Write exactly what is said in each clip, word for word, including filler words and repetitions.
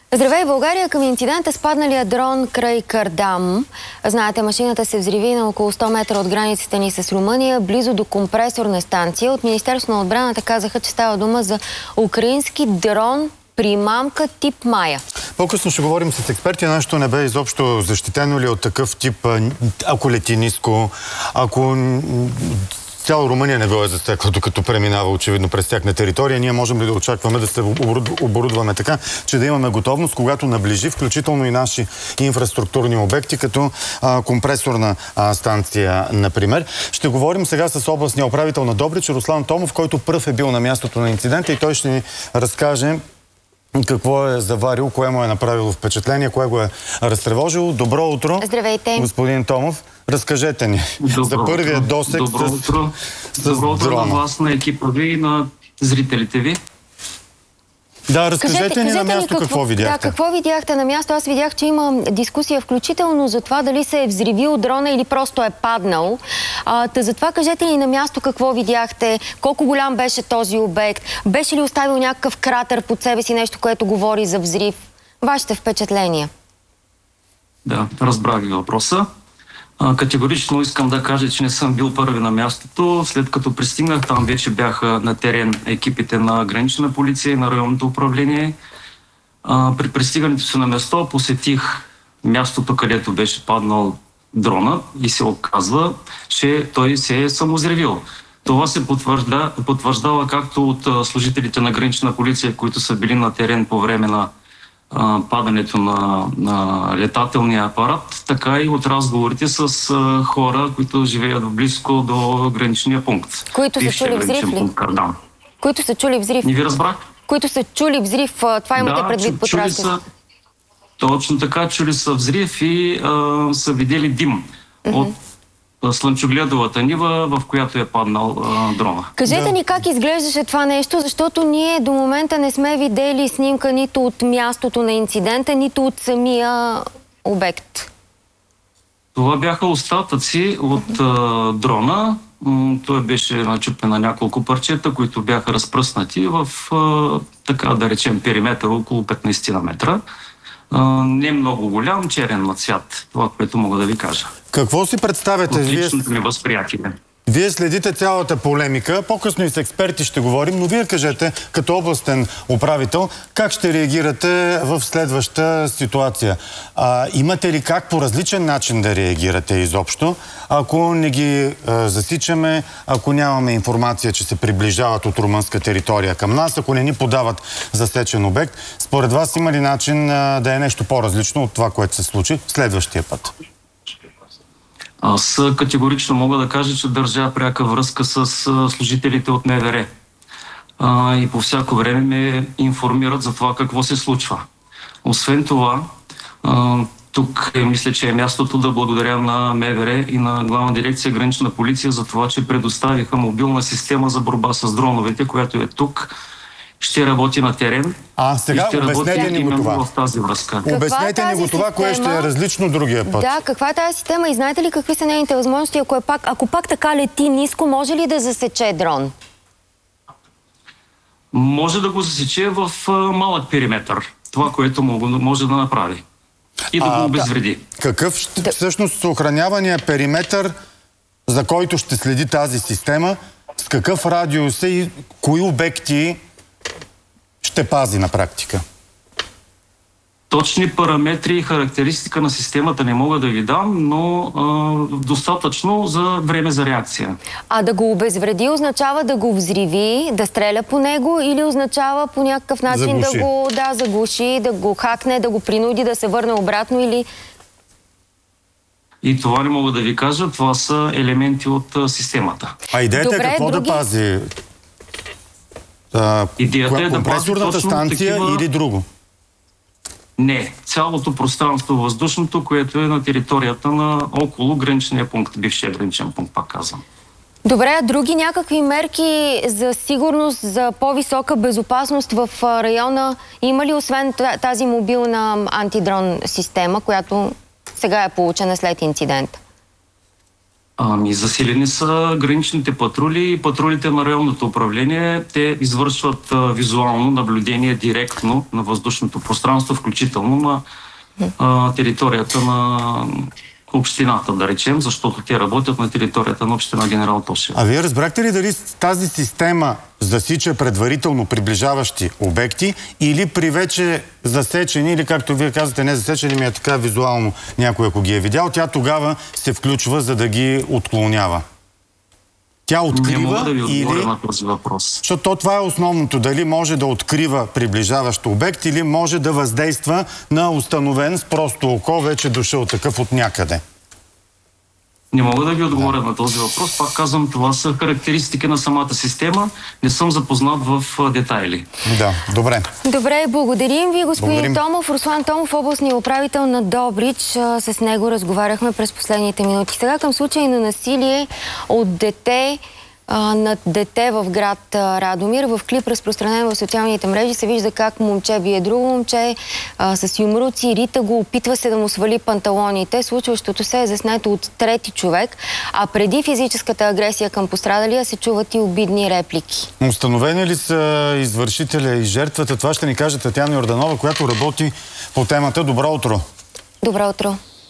Здравей, България! Към инцидента с падналия дрон край Кардам. Знаете, машината се взриви на около сто метра от границата ни с Румъния, близо до компресорна станция. От Министерството на отбраната казаха, че става дума за украински дрон примамка тип Майя. По-късно ще говорим с експерти. Нашето небе изобщо защитено ли от такъв тип, ако лети ниско, ако цяла Румъния не била засекла, докато преминава очевидно през тяхна територия. Ние можем ли да очакваме да се оборудваме така, че да имаме готовност, когато наближи, включително и наши инфраструктурни обекти, като а, компресорна а, станция, например. Ще говорим сега с областния управител на Добрич, Руслан Томов, който пръв е бил на мястото на инцидента и той ще ни разкаже какво е заварил, кое му е направило впечатление, кое го е разтревожило. Добро утро, здравейте, господин Томов. Разкажете ни Добро за първия утро. досек Добро с, утро. с Добро утро дрона. на вас, на екипа ви и на зрителите ви. Да, разкажете кажете, ни на място какво, какво видяхте. Да, какво видяхте на място? Аз видях, че има дискусия включително за това дали се е взривил дрона или просто е паднал. А, та затова кажете ни на място какво видяхте, колко голям беше този обект, беше ли оставил някакъв кратер под себе си, нещо, което говори за взрив? Вашите впечатления? Да, разбрах ви въпроса. А, категорично искам да кажа, че не съм бил първи на мястото. След като пристигнах, там вече бяха на терен екипите на гранична полиция и на районното управление. А, при пристигането си на място посетих мястото, където беше паднал дрона и се оказва, че той се е самозревил. Това се потвържда, потвърждава както от служителите на гранична полиция, които са били на терен по време на падането на, на летателния апарат, така и от разговорите с а, хора, които живеят близко до граничния пункт. Които са чули взрив ли? Които са чули взрив? Не ви разбрах? Които са чули взрив, това имате да, предвид по разказ? Точно така, чули са взрив и а, са видели дим mm-hmm. от слънчогледовата нива, в която е паднал а, дрона. Кажете да. ни как изглеждаше това нещо, защото ние до момента не сме видели снимка нито от мястото на инцидента, нито от самия обект. Това бяха остатъци от а, дрона. Той беше начупен на няколко парчета, които бяха разпръснати в, а, така да речем, периметър около петнайсет метра. Uh, не много голям, черен на цвят. Това, което мога да ви кажа. Какво си представяте? От личното ми възприятие. Вие следите цялата полемика, по-късно и с експерти ще говорим, но вие кажете, като областен управител, как ще реагирате в следваща ситуация? А, имате ли как по различен начин да реагирате изобщо, ако не ги а, засичаме, ако нямаме информация, че се приближават от румънска територия към нас, ако не ни подават засечен обект? Според вас има ли начин а, да е нещо по-различно от това, което се случи следващия път? Аз категорично мога да кажа, че държа пряка връзка с служителите от МВР. А, и по всяко време ме информират за това какво се случва. Освен това, а, тук е, мисля, че е мястото да благодаря на МВР и на Главна дирекция Гранична полиция за това, че предоставиха мобилна система за борба с дроновете, която е тук. Ще работи на терен. А, сега обяснете ни го това. В тази връзка. Обяснете ни го това, кое ще е различно другия път. Да, каква е тази система и знаете ли какви са нейните възможности? Ако, е пак, ако пак така лети ниско, може ли да засече дрон? Може да го засече в а, малък периметър. Това, което може да направи. И да а, го обезвреди. Да. Какъв ще, всъщност охранявания периметър, за който ще следи тази система, с какъв радиус е и кои обекти ще пази на практика? Точни параметри и характеристика на системата не мога да ви дам, но а, достатъчно за време за реакция. А да го обезвреди означава да го взриви, да стреля по него или означава по някакъв начин заглуши. да го да, заглуши, да го хакне, да го принуди да се върне обратно или... И това не мога да ви кажа. Това са елементи от а, системата. А идеята Добре, е какво други... да пази? А, Идеята е да компресорната станция такива... или друго? Не. Цялото пространство въздушното, което е на територията на около граничния пункт, бившия граничен пункт, пак казвам. Добре, а други някакви мерки за сигурност, за по-висока безопасност в района има ли, освен тази мобилна антидрон система, която сега е получена след инцидента? Ами, засилени са граничните патрули и патрулите на районното управление. Те извършват а, визуално наблюдение директно на въздушното пространство, включително на а, територията на общината, да речем, защото те работят на територията на община Генерал Тошево. А вие разбрахте ли дали тази система засича предварително приближаващи обекти или при вече засечени, или както вие казвате, не засечени, ми е така визуално някой, ако ги е видял, тя тогава се включва, за да ги отклонява? Тя открива, не мога да ви отговоря или... на този въпрос. Защото това е основното. Дали може да открива приближаващ обект или може да въздейства на установен с просто око, вече дошъл такъв от някъде. Не мога да ви отговоря да. на този въпрос. Пак казвам, това са характеристики на самата система. Не съм запознат в детайли. Да, добре. Добре, благодарим ви, господин благодарим. Томов. Руслан Томов, областния управител на Добрич. С него разговаряхме през последните минути. Сега към случай на насилие от дете над дете в град Радомир. В клип, разпространен в социалните мрежи, се вижда как момче бие друго момче а, с юмруци. Рита го, опитва се да му свали панталоните. Случващото се е заснето от трети човек, а преди физическата агресия към пострадалия се чуват и обидни реплики. Установени ли са извършителя и жертвата? Това ще ни каже Татяна Йорданова, която работи по темата. Добро утро! Добро утро!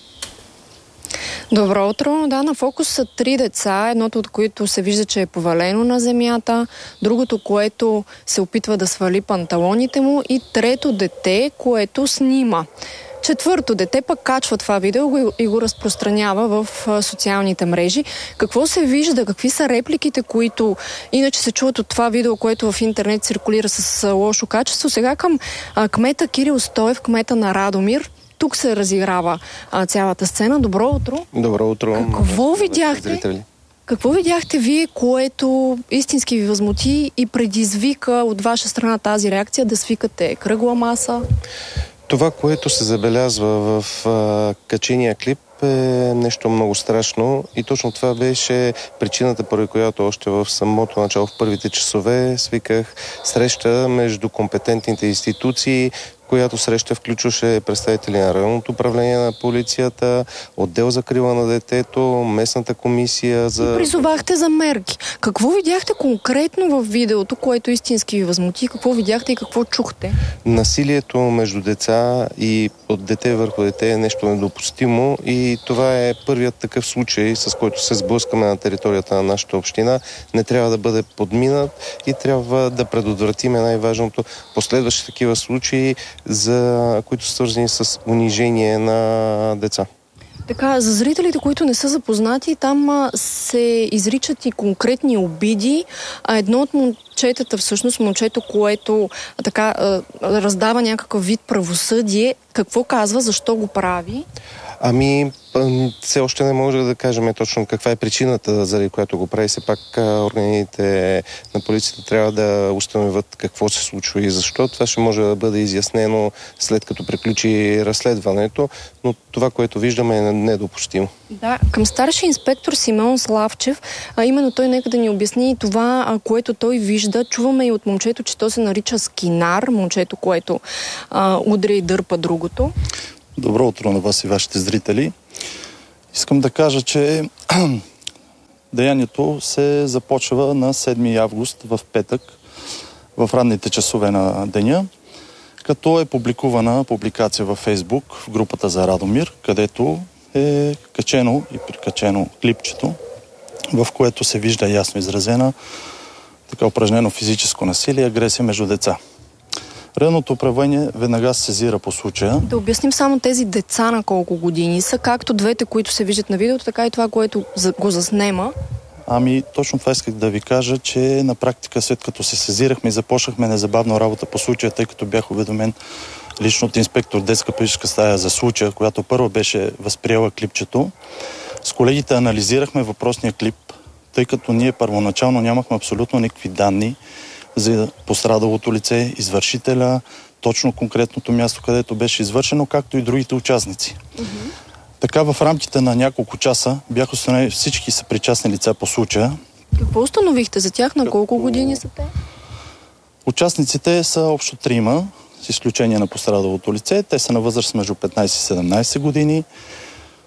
Добро утро. Да, на фокус са три деца, едното от които се вижда, че е повалено на земята, другото, което се опитва да свали панталоните му, и трето дете, което снима. Четвърто дете пък качва това видео и го разпространява в социалните мрежи. Какво се вижда? Какви са репликите, които иначе се чуват от това видео, което в интернет циркулира с лошо качество? Сега към а, кмета Кирил Стоев, кмета на Радомир. Тук се разиграва а, цялата сцена. Добро утро. Добро утро. Какво видяхте? Какво видяхте вие, което истински ви възмути и предизвика от ваша страна тази реакция да свикате кръгла маса? Това, което се забелязва в а, качения клип, е нещо много страшно и точно това беше причината, поради която още в самото начало, в първите часове, свиках среща между компетентните институции, която среща включваше представители на районното управление на полицията, отдел за закрила на детето, местната комисия за... Призовахте за мерки. Какво видяхте конкретно в видеото, което истински ви възмути? Какво видяхте и какво чухте? Насилието между деца и от дете върху дете е нещо недопустимо и това е първият такъв случай, с който се сблъскаме на територията на нашата община. Не трябва да бъде подминат и трябва да предотвратиме най-важното последващи такива случаи, за които са свързани с унижение на деца. Така, за зрителите, които не са запознати, там а, се изричат и конкретни обиди. А едно от момчетата, всъщност момчето, което а, така а, раздава някакъв вид правосъдие, какво казва, защо го прави? Ами, все още не може да кажем точно каква е причината, заради която го прави. Все пак органите на полицията трябва да установят какво се случва и защо. Това ще може да бъде изяснено след като приключи разследването, но това, което виждаме, е недопустимо. Да, към старши инспектор Симеон Славчев, а именно той нека да ни обясни това, а, което той вижда. Чуваме и от момчето, че то се нарича скинар, момчето, което а, удря и дърпа другото. Добро утро на вас и вашите зрители. Искам да кажа, че деянието се започва на седми август в петък, в ранните часове на деня, като е публикувана публикация във Фейсбук в групата за Радомир, където е качено и прикачено клипчето, в което се вижда ясно изразена така упражнено физическо насилие и агресия между деца. Районното управление веднага се сезира по случая. Да обясним само тези деца на колко години са, както двете, които се виждат на видеото, така и това, което го заснема. Ами, точно това исках да ви кажа, че на практика след като се сезирахме и започнахме незабавно работа по случая, тъй като бях уведомен лично от инспектор детска педагогическа стая за случая, която първо беше възприела клипчето. С колегите анализирахме въпросния клип, тъй като ние първоначално нямахме абсолютно никакви данни за пострадалото лице, извършителя, точно конкретното място, където беше извършено, както и другите участници. Mm-hmm. Така в рамките на няколко часа бяха установени всички съпричастни лица по случая. Какво установихте за тях? На колко години са те? Участниците са общо трима, с изключение на пострадалото лице. Те са на възраст между петнайсет и седемнайсет години.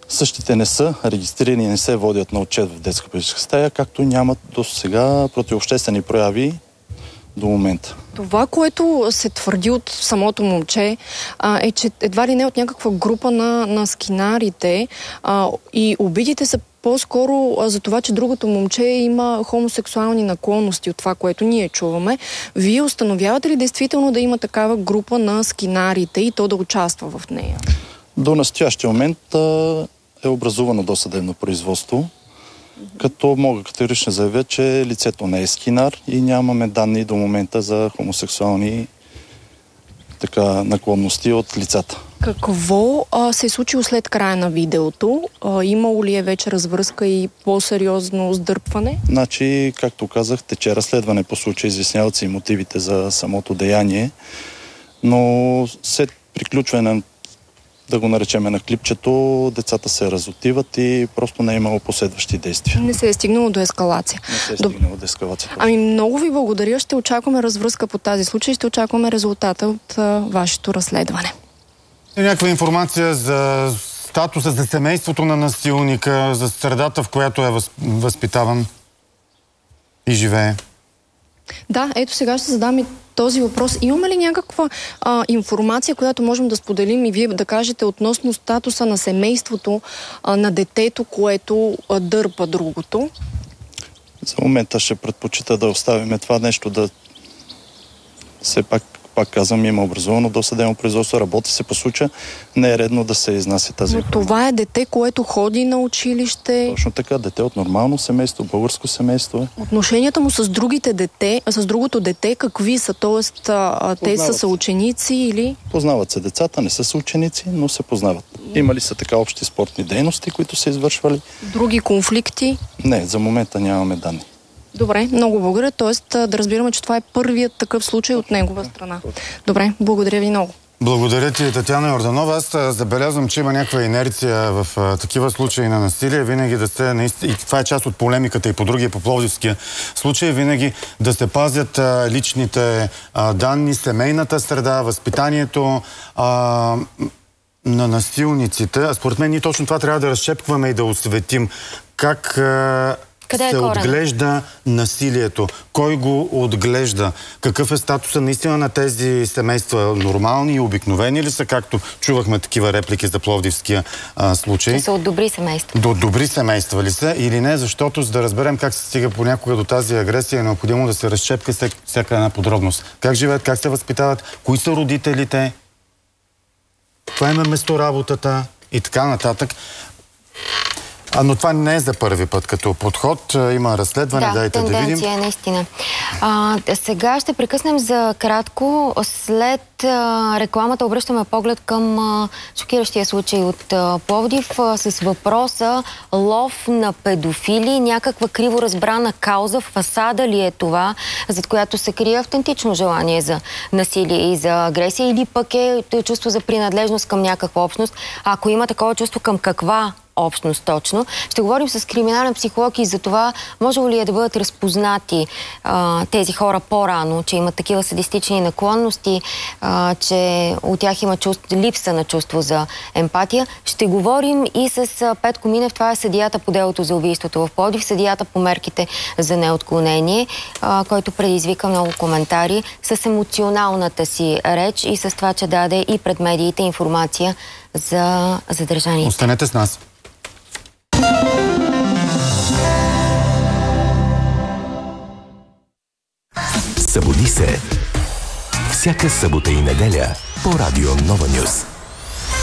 Същите не са регистрирани и не се водят на отчет в детска педагогическа стая, както нямат до сега противообществени прояви до момента. Това, което се твърди от самото момче, а, е, че едва ли не от някаква група на, на скинарите а, и обидите са по-скоро а, за това, че другото момче има хомосексуални наклонности от това, което ние чуваме. Вие установявате ли действително да има такава група на скинарите и то да участва в нея? До настоящия момент а, е образувано досъдебно производство, като мога категорично заявя, че лицето не е скинар и нямаме данни до момента за хомосексуални така, наклонности от лицата. Какво а, се е случило след края на видеото? А, имало ли е вече развръзка и по-сериозно сдърпване? Значи, както казах, тече разследване по случая, изясняват се и мотивите за самото деяние, но след приключване на, да го наречеме, на клипчето, децата се разотиват и просто не е имало последващи действия. Не се е стигнало до ескалация. Не се е стигнало до ескалация. Ами много ви благодаря. Ще очакваме развръзка по тази случай. Ще очакваме резултата от а, вашето разследване. И някаква информация за статуса, за семейството на насилника, за средата, в която е възпитаван и живее? Да, ето сега ще задам и този въпрос. Имаме ли някаква а, информация, която можем да споделим и вие да кажете относно статуса на семейството а, на детето, което а, дърпа другото? За момента ще предпочита да оставим това нещо да все пак, пак казвам, има образовано досъдебно производство, работи се по случая, не е редно да се изнася тази информация. Но това е дете, което ходи на училище. Точно така, дете от нормално семейство, българско семейство. Отношенията му с другите дете, с другото дете, какви са? Тоест, а, те са съученици или? Познават се децата, не са съученици, но се познават. Имали са така общи спортни дейности, които са извършвали. Други конфликти? Не, за момента нямаме данни. Добре, много благодаря. Тоест да разбираме, че това е първият такъв случай от негова страна. Добре, благодаря ви много. Благодаря ти, Татяна Йорданова. Аз забелязвам, че има някаква инерция в а, такива случаи на насилие. Винаги да се, наистина, и това е част от полемиката и по другия, по пловдивския случай, винаги да се пазят а, личните а, данни, семейната среда, възпитанието а, на насилниците. А според мен ние точно това трябва да разчепкваме и да осветим. Как а, Къде е се корен? отглежда насилието? Кой го отглежда? Какъв е статуса наистина на тези семейства? Нормални и обикновени ли са, както чувахме такива реплики за пловдивския а, случай? Те са от добри семейства. До добри семейства ли са или не? Защото за да разберем как се стига понякога до тази агресия, е необходимо да се разчепка всяка, всяка една подробност. Как живеят, как се възпитават, кои са родителите, това има местоработата и така нататък. А, но това не е за първи път като подход. Има разследване, да, дайте да видим. Да, тенденция наистина. А, сега ще прекъснем за кратко. След а, рекламата обръщаме поглед към а, шокиращия случай от а, Пловдив а, с въпроса лов на педофили, някаква криво разбрана кауза, фасада ли е това, зад която се крие автентично желание за насилие и за агресия, или пък е чувство за принадлежност към някаква общност. Ако има такова чувство, към каква общност точно. Ще говорим с криминален психолог и за това може ли е да бъдат разпознати а, тези хора по-рано, че имат такива садистични наклонности, а, че от тях има чувство, липса на чувство за емпатия. Ще говорим и с а, Петко Минев, това е съдията по делото за убийството в Пловдив, съдията по мерките за неотклонение, а, който предизвика много коментари с емоционалната си реч и с това, че даде и пред медиите информация за задържаните. Останете с нас. Събуди се. Всяка събота и неделя по Радио Нова Нюз.